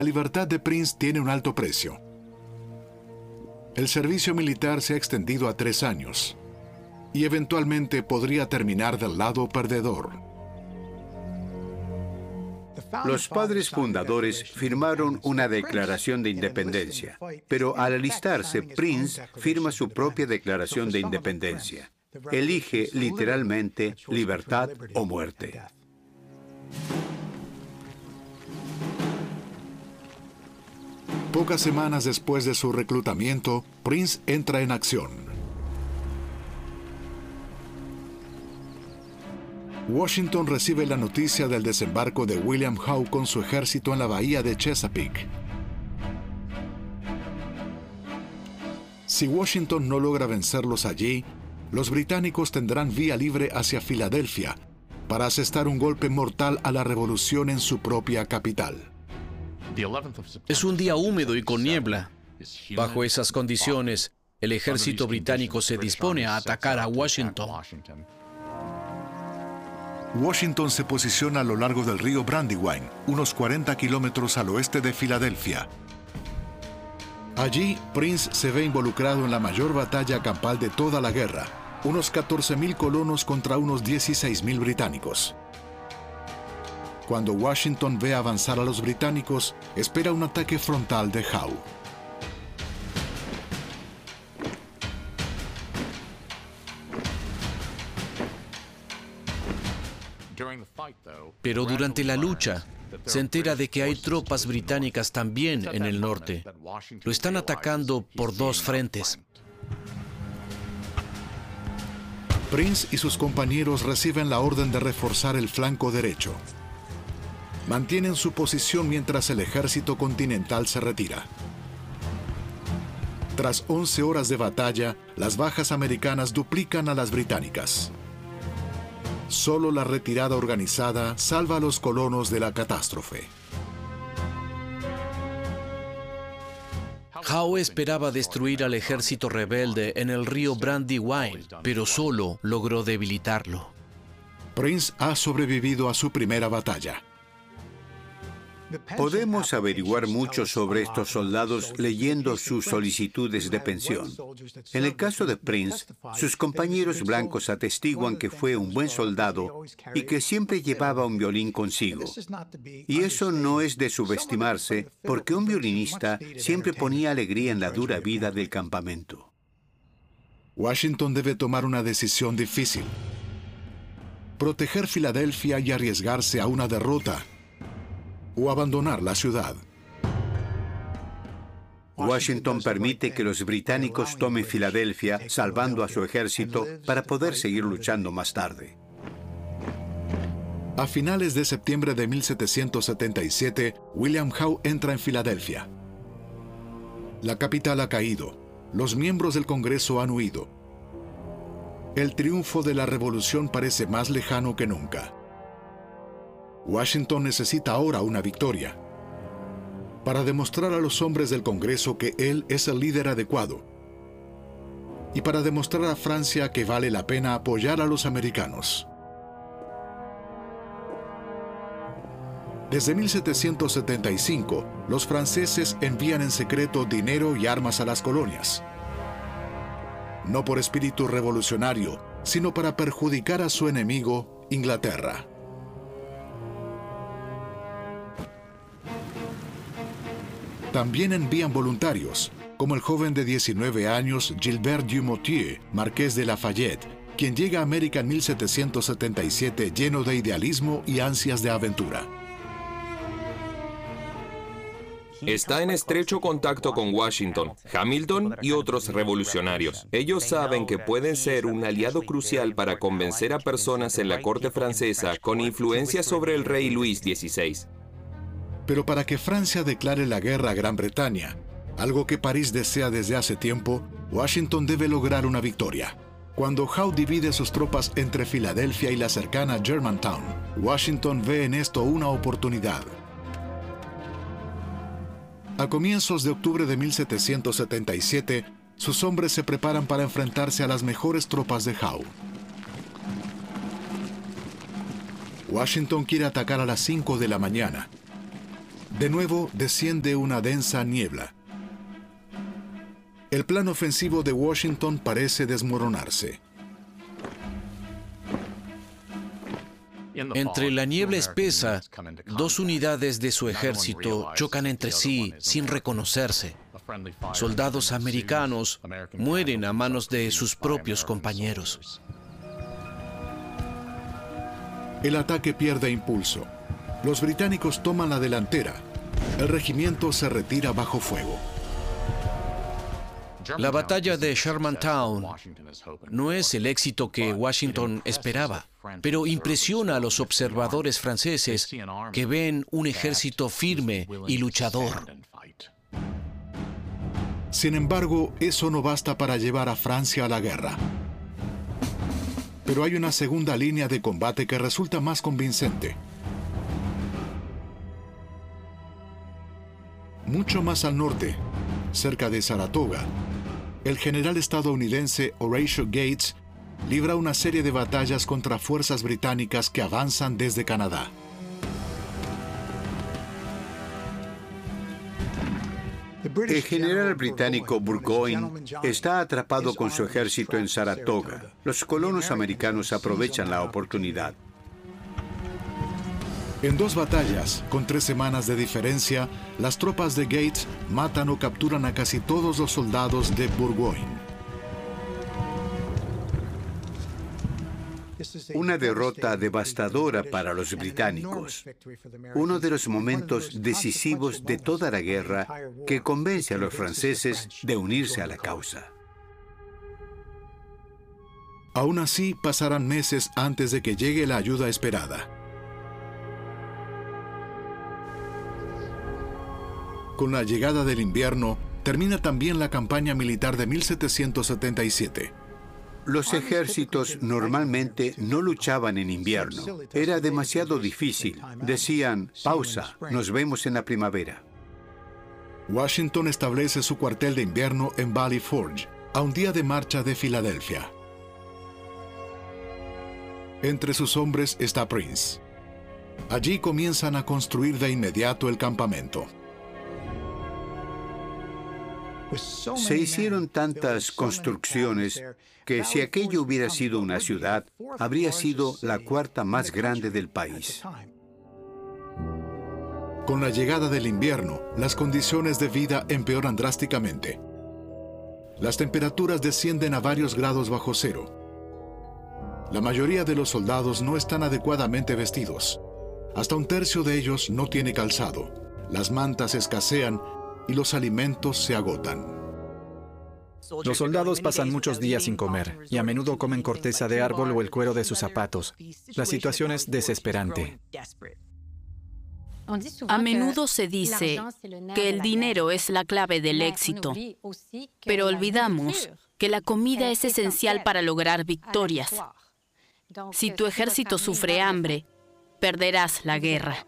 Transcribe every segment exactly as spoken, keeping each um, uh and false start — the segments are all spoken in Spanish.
La libertad de Prince tiene un alto precio. El servicio militar se ha extendido a tres años y eventualmente podría terminar del lado perdedor. Los padres fundadores firmaron una declaración de independencia, pero al alistarse, Prince firma su propia declaración de independencia. Elige literalmente libertad o muerte. Pocas semanas después de su reclutamiento, Prince entra en acción. Washington recibe la noticia del desembarco de William Howe con su ejército en la bahía de Chesapeake. Si Washington no logra vencerlos allí, los británicos tendrán vía libre hacia Filadelfia para asestar un golpe mortal a la revolución en su propia capital. Es un día húmedo y con niebla. Bajo esas condiciones, el ejército británico se dispone a atacar a Washington. Washington se posiciona a lo largo del río Brandywine, unos cuarenta kilómetros al oeste de Filadelfia. Allí, Prince se ve involucrado en la mayor batalla campal de toda la guerra, unos catorce mil colonos contra unos dieciséis mil británicos. Cuando Washington ve avanzar a los británicos, espera un ataque frontal de Howe. Pero durante la lucha, se entera de que hay tropas británicas también en el norte. Lo están atacando por dos frentes. Prince y sus compañeros reciben la orden de reforzar el flanco derecho. Mantienen su posición mientras el ejército continental se retira. Tras once horas de batalla, las bajas americanas duplican a las británicas. Solo la retirada organizada salva a los colonos de la catástrofe. Howe esperaba destruir al ejército rebelde en el río Brandywine, pero solo logró debilitarlo. Prince ha sobrevivido a su primera batalla. Podemos averiguar mucho sobre estos soldados leyendo sus solicitudes de pensión. En el caso de Prince, sus compañeros blancos atestiguan que fue un buen soldado y que siempre llevaba un violín consigo. Y eso no es de subestimarse, porque un violinista siempre ponía alegría en la dura vida del campamento. Washington debe tomar una decisión difícil: proteger Filadelfia y arriesgarse a una derrota, o abandonar la ciudad. Washington permite que los británicos tomen Filadelfia, salvando a su ejército para poder seguir luchando más tarde. A finales de septiembre de mil setecientos setenta y siete, William Howe entra en Filadelfia. La capital ha caído. Los miembros del Congreso han huido. El triunfo de la revolución parece más lejano que nunca. Washington necesita ahora una victoria para demostrar a los hombres del Congreso que él es el líder adecuado y para demostrar a Francia que vale la pena apoyar a los americanos. Desde mil setecientos setenta y cinco, los franceses envían en secreto dinero y armas a las colonias, no por espíritu revolucionario, sino para perjudicar a su enemigo, Inglaterra. También envían voluntarios, como el joven de diecinueve años Gilbert Dumoutier, marqués de Lafayette, quien llega a América en mil setecientos setenta y siete lleno de idealismo y ansias de aventura. Está en estrecho contacto con Washington, Hamilton y otros revolucionarios. Ellos saben que pueden ser un aliado crucial para convencer a personas en la corte francesa con influencia sobre el rey Luis dieciséis. Pero para que Francia declare la guerra a Gran Bretaña, algo que París desea desde hace tiempo, Washington debe lograr una victoria. Cuando Howe divide sus tropas entre Filadelfia y la cercana Germantown, Washington ve en esto una oportunidad. A comienzos de octubre de mil setecientos setenta y siete, sus hombres se preparan para enfrentarse a las mejores tropas de Howe. Washington quiere atacar a las cinco de la mañana. De nuevo desciende una densa niebla. El plan ofensivo de Washington parece desmoronarse. Entre la niebla espesa, dos unidades de su ejército chocan entre sí sin reconocerse. Soldados americanos mueren a manos de sus propios compañeros. El ataque pierde impulso. Los británicos toman la delantera. El regimiento se retira bajo fuego. La batalla de Shermantown no es el éxito que Washington esperaba, pero impresiona a los observadores franceses que ven un ejército firme y luchador. Sin embargo, eso no basta para llevar a Francia a la guerra. Pero hay una segunda línea de combate que resulta más convincente. Mucho más al norte, cerca de Saratoga, el general estadounidense Horatio Gates libra una serie de batallas contra fuerzas británicas que avanzan desde Canadá. El general británico Burgoyne está atrapado con su ejército en Saratoga. Los colonos americanos aprovechan la oportunidad. En dos batallas, con tres semanas de diferencia, las tropas de Gates matan o capturan a casi todos los soldados de Burgoyne. Una derrota devastadora para los británicos. Uno de los momentos decisivos de toda la guerra que convence a los franceses de unirse a la causa. Aún así, pasarán meses antes de que llegue la ayuda esperada. Con la llegada del invierno, termina también la campaña militar de mil setecientos setenta y siete. Los ejércitos normalmente no luchaban en invierno. Era demasiado difícil. Decían, pausa, nos vemos en la primavera. Washington establece su cuartel de invierno en Valley Forge, a un día de marcha de Filadelfia. Entre sus hombres está Prince. Allí comienzan a construir de inmediato el campamento. Se hicieron tantas construcciones que si aquello hubiera sido una ciudad, habría sido la cuarta más grande del país. Con la llegada del invierno, las condiciones de vida empeoran drásticamente. Las temperaturas descienden a varios grados bajo cero. La mayoría de los soldados no están adecuadamente vestidos. Hasta un tercio de ellos no tiene calzado. Las mantas escasean y los alimentos se agotan. Los soldados pasan muchos días sin comer y a menudo comen corteza de árbol o el cuero de sus zapatos. La situación es desesperante. A menudo se dice que el dinero es la clave del éxito, pero olvidamos que la comida es esencial para lograr victorias. Si tu ejército sufre hambre, perderás la guerra.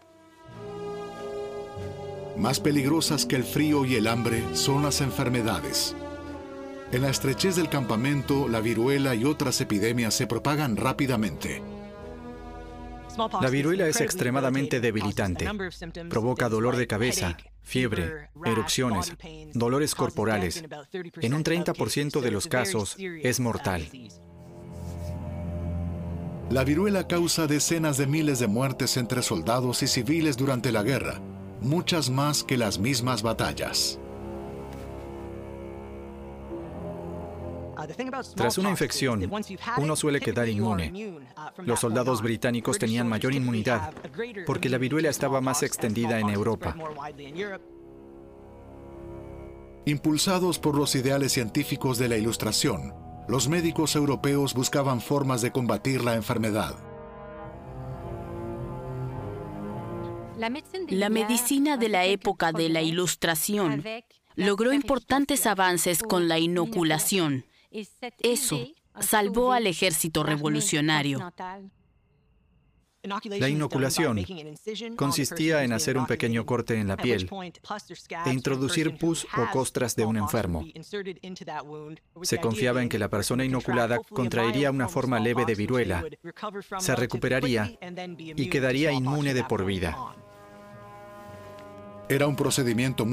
Más peligrosas que el frío y el hambre son las enfermedades. En la estrechez del campamento, la viruela y otras epidemias se propagan rápidamente. La viruela es extremadamente debilitante. Provoca dolor de cabeza, fiebre, erupciones, dolores corporales. En un treinta por ciento de los casos es mortal. La viruela causa decenas de miles de muertes entre soldados y civiles durante la guerra, muchas más que las mismas batallas. Tras una infección, uno suele quedar inmune. Los soldados británicos tenían mayor inmunidad porque la viruela estaba más extendida en Europa. Impulsados por los ideales científicos de la Ilustración, los médicos europeos buscaban formas de combatir la enfermedad. La medicina de la época de la Ilustración logró importantes avances con la inoculación. Eso salvó al ejército revolucionario. La inoculación consistía en hacer un pequeño corte en la piel e introducir pus o costras de un enfermo. Se confiaba en que la persona inoculada contraería una forma leve de viruela, se recuperaría y quedaría inmune de por vida. Era un procedimiento